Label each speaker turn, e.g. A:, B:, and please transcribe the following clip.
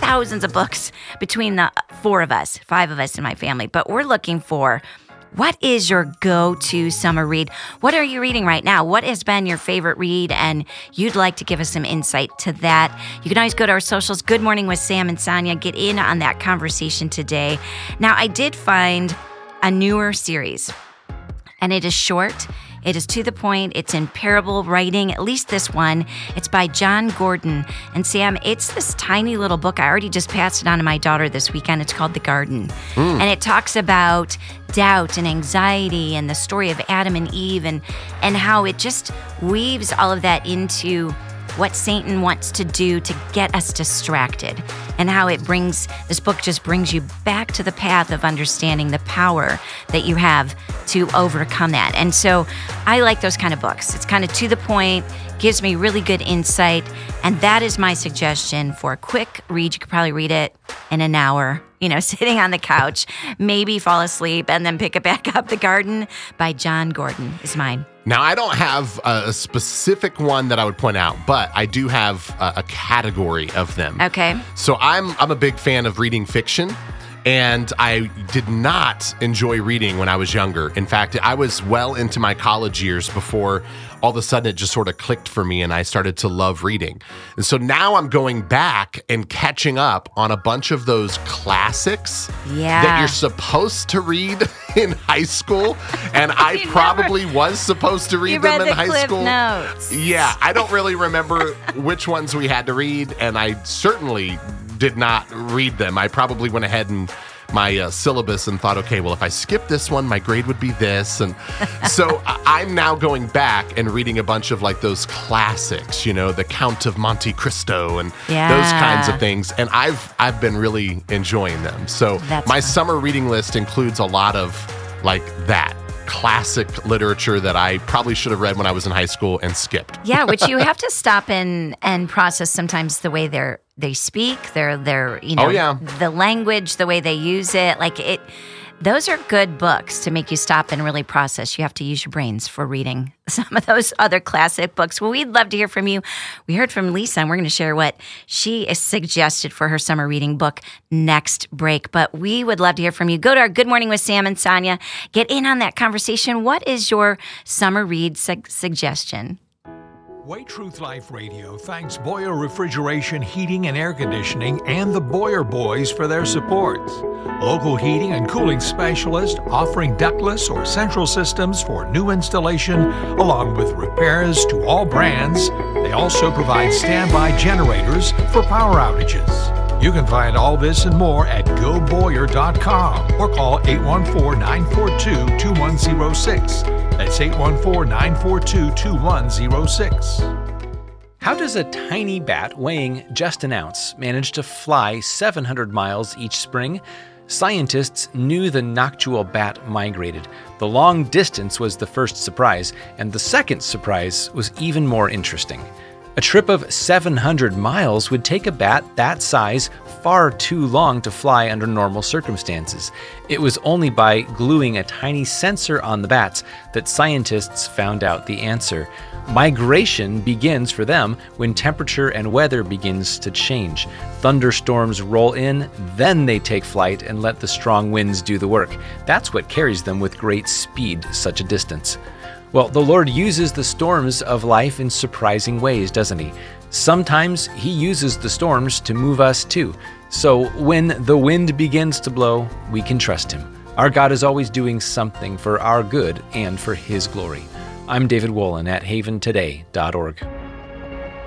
A: thousands of books between the five of us in my family, but we're looking for, what is your go-to summer read? What are you reading right now? What has been your favorite read? And you'd like to give us some insight to that. You can always go to our socials, Good Morning with Sam and Sonia. Get in on that conversation today. Now, I did find a newer series, and it is short. It is to the point. It's in parable writing, at least this one. It's by John Gordon. And Sam, it's this tiny little book. I already just passed it on to my daughter this weekend. It's called The Garden. And it talks about doubt and anxiety and the story of Adam and Eve and how it just weaves all of that into what Satan wants to do to get us distracted, and how this book just brings you back to the path of understanding the power that you have to overcome that. And so I like those kind of books. It's kind of to the point, gives me really good insight, and that is my suggestion for a quick read. You could probably read it in an hour, sitting on the couch, maybe fall asleep, and then pick it back up. The Garden by John Gordon is mine.
B: Now, I don't have a specific one that I would point out, but I do have a category of them.
A: Okay.
B: So I'm a big fan of reading fiction, and I did not enjoy reading when I was younger. In fact, I was well into my college years before all of a sudden it just sort of clicked for me and I started to love reading. And so now I'm going back and catching up on a bunch of those classics that you're supposed to read in high school. And I probably was supposed to read them in high school.
A: Notes.
B: Yeah, I don't really remember which ones we had to read, and I certainly did not read them. I probably went ahead and my syllabus and thought, okay, well, if I skip this one, my grade would be this. And so I'm now going back and reading a bunch of like those classics, The Count of Monte Cristo and those kinds of things. And I've been really enjoying them. So my summer reading list includes a lot of like that classic literature that I probably should have read when I was in high school and skipped.
A: Yeah, which you have to stop and process sometimes the way they speak, the language, the way they use it. Those are good books to make you stop and really process. You have to use your brains for reading some of those other classic books. Well, we'd love to hear from you. We heard from Lisa, and we're going to share what she is suggested for her summer reading book next break. But we would love to hear from you. Go to our Good Morning with Sam and Sonia. Get in on that conversation. What is your summer read suggestion?
C: White Truth Life Radio thanks Boyer Refrigeration, Heating and Air Conditioning and the Boyer Boys for their support. Local heating and cooling specialist offering ductless or central systems for new installation along with repairs to all brands. They also provide standby generators for power outages. You can find all this and more at goboyer.com or call 814-942-2106. That's 814-942-2106.
D: How does a tiny bat weighing just an ounce manage to fly 700 miles each spring? Scientists knew the noctual bat migrated. The long distance was the first surprise, and the second surprise was even more interesting. A trip of 700 miles would take a bat that size far too long to fly under normal circumstances. It was only by gluing a tiny sensor on the bats that scientists found out the answer. Migration begins for them when temperature and weather begins to change. Thunderstorms roll in, then they take flight and let the strong winds do the work. That's what carries them with great speed such a distance. Well, the Lord uses the storms of life in surprising ways, doesn't he? Sometimes he uses the storms to move us too. So when the wind begins to blow, we can trust him. Our God is always doing something for our good and for his glory. I'm David Wolin at haventoday.org.